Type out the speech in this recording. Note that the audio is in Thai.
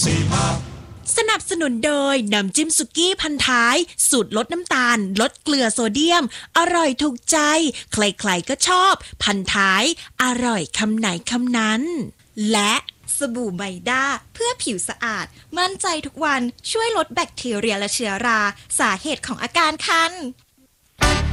สนับสนุนโดยน้ำจิ้มสุกี้พันท้ายสูตรลดน้ำตาลลดเกลือโซเดียมอร่อยถูกใจใครๆก็ชอบพันท้ายอร่อยคำไหนคำนั้นและสบู่ไมด้าเพื่อผิวสะอาดมั่นใจทุกวันช่วยลดแบคทีเรียและเชื้อราสาเหตุของอาการคัน